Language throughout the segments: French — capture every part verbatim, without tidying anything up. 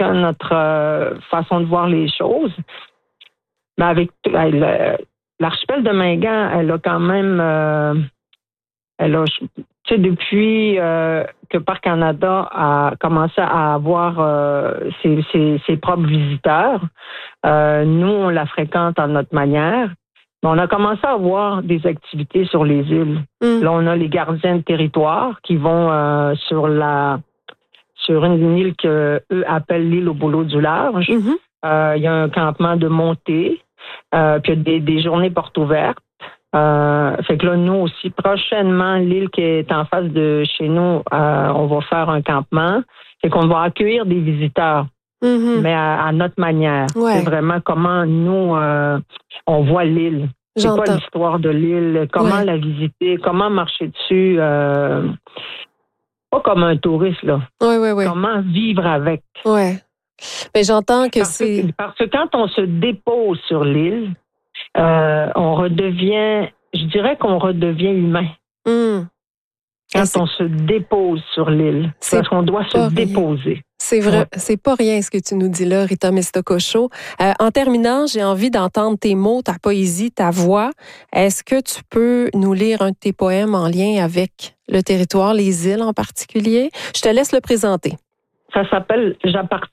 chacun notre euh, façon de voir les choses. Mais avec elle, l'archipel de Mingan, elle a quand même, euh, elle a, tu sais, depuis euh, que Parc Canada a commencé à avoir euh, ses, ses, ses propres visiteurs, euh, nous, on la fréquente à notre manière. On a commencé à avoir des activités sur les îles. Mm. Là, on a les gardiens de territoire qui vont euh, sur la sur une île que eux appellent l'île au boulot du large. Il mm-hmm. euh, y a un campement de montée, euh, puis il y a des, des journées portes ouvertes. Euh, fait que là, nous aussi, prochainement, l'île qui est en face de chez nous, euh, on va faire un campement. Fait qu'on va accueillir des visiteurs. Mm-hmm. Mais à, à notre manière. Ouais. C'est vraiment comment nous, euh, on voit l'île. C'est J'entends. Quoi l'histoire de l'île? Comment ouais. la visiter? Comment marcher dessus? Euh, pas comme un touriste, là. Oui, oui, oui. Comment vivre avec. Oui. Mais j'entends que parce c'est... Que, parce que quand on se dépose sur l'île, euh, on redevient... Je dirais qu'on redevient humain. Mm. Quand on se dépose sur l'île. C'est parce qu'on doit se rien. déposer. C'est vrai, ouais. c'est pas rien ce que tu nous dis là, Rita Meztococho. Euh, en terminant, j'ai envie d'entendre tes mots, ta poésie, ta voix. Est-ce que tu peux nous lire un de tes poèmes en lien avec le territoire, les îles en particulier? Je te laisse le présenter. Ça s'appelle « J'appartiens ».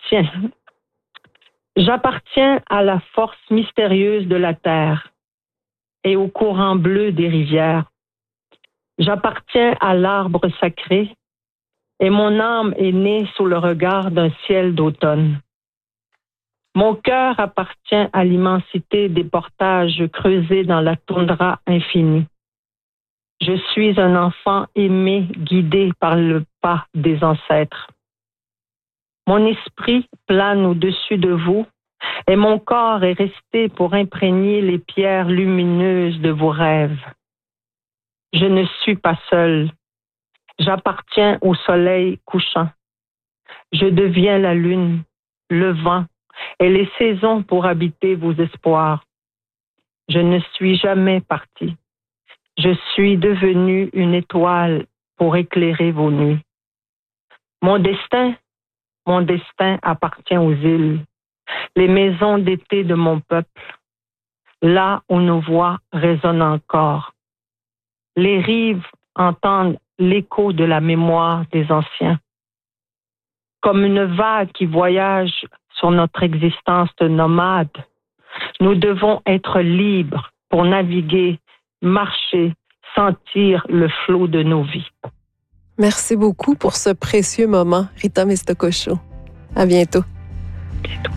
J'appartiens à la force mystérieuse de la terre et au courant bleu des rivières. J'appartiens à l'arbre sacré et mon âme est née sous le regard d'un ciel d'automne. Mon cœur appartient à l'immensité des portages creusés dans la toundra infinie. Je suis un enfant aimé, guidé par le pas des ancêtres. Mon esprit plane au-dessus de vous et mon corps est resté pour imprégner les pierres lumineuses de vos rêves. Je ne suis pas seule. J'appartiens au soleil couchant. Je deviens la lune, le vent et les saisons pour habiter vos espoirs. Je ne suis jamais partie. Je suis devenue une étoile pour éclairer vos nuits. Mon destin, mon destin appartient aux îles, les maisons d'été de mon peuple, là où nos voix résonnent encore. Les rives entendent l'écho de la mémoire des anciens. Comme une vague qui voyage sur notre existence de nomade, nous devons être libres pour naviguer, marcher, sentir le flot de nos vies. Merci beaucoup pour ce précieux moment, Rita Meztococho. À bientôt. Bientôt.